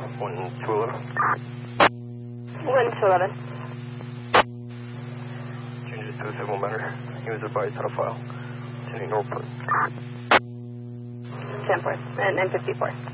1211. 1211. Changes to a civil matter. He was advised on a file. Lieutenant Norport. 10-4 and 54.